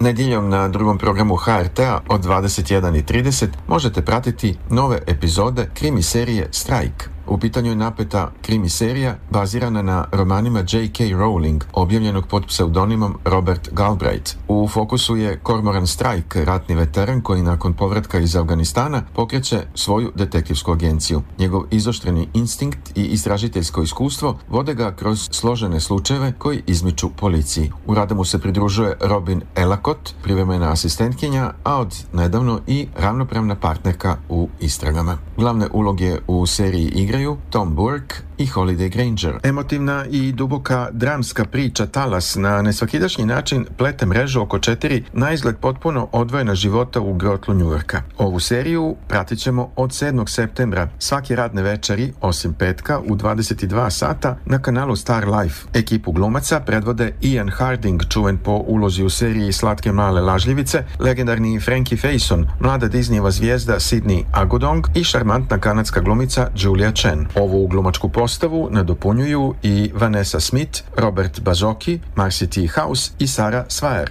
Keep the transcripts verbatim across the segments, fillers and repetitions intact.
Nedjeljom na drugom programu H R T-a od dvadeset jedan i trideset možete pratiti nove epizode krimi serije Strike. U pitanju je napeta krimi serija bazirana na romanima J K. Rowling, objavljenog pod pseudonimom Robert Galbraith. U fokusu je Cormoran Strike, ratni veteran koji nakon povratka iz Afganistana pokreće svoju detektivsku agenciju. Njegov izoštreni instinkt i istražiteljsko iskustvo vode ga kroz složene slučajeve koji izmiču policiji. U radu mu se pridružuje Robin Ellacott, privremena asistentkinja, a od nedavno i ravnopravna partnerka u istragama. Glavne uloge u seriji igraju Tom Burke i Holiday Granger. Emotivna i duboka dramska priča Talas na nesvakidašnji način plete mrežu oko četiri naizgled potpuno odvojena života u grotlu Njujorka. Ovu seriju pratit ćemo od sedmog septembra svake radne večeri, osim petka, u dvadeset dva sata na kanalu Star Life. Ekipu glumaca predvode Ian Harding, čuven po ulozi u seriji Slatke male lažljivice, legendarni Frankie Faison, mlada Disneyeva zvijezda Sydney Agudong i šarmantna kanadska glumica Julia Chen. Ovu glumačku postavu nadopunjuju i Vanessa Smith, Robert Bazoki, Marcy T. House i Sarah Swire.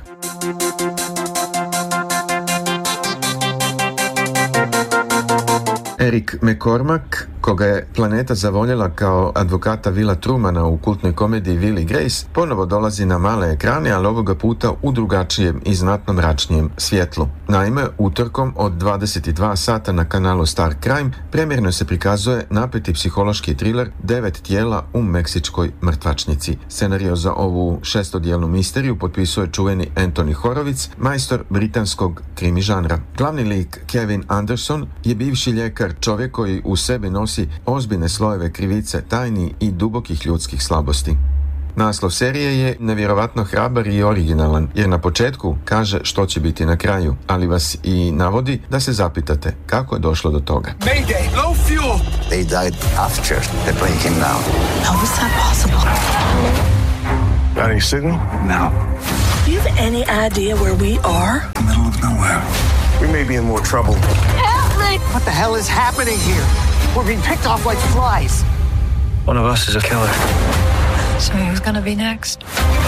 Eric McCormack, koga je planeta zavoljela kao advokata Willa Trumana u kultnoj komediji Will i Grace, ponovo dolazi na male ekrane, ali ovoga puta u drugačijem i znatno mračnijem svjetlu. Naime, utorkom od dvadeset dva sata na kanalu Star Crime premjerno se prikazuje napeti psihološki thriller Devet tijela u meksičkoj mrtvačnici. Scenario za ovu šestodijelnu misteriju potpisuje čuveni Anthony Horowitz, majstor britanskog krimi žanra. Glavni lik Kevin Anderson je bivši ljekar, čovjek koji u sebi nosi ozbiljne slojeve krivice, tajni i dubokih ljudskih slabosti. Naslov serije je nevjerovatno hrabar i originalan, jer na početku kaže što će biti na kraju, ali vas i navodi da se zapitate kako je došlo do toga. Mayday, low fuel! They died after they bring him down. How is that possible? Got any signal? No. Do you have any idea where we are? Middle of nowhere. We may be in more trouble. Help me! What the hell is happening here? We're being picked off like flies. One of us is a killer. So who's gonna be next?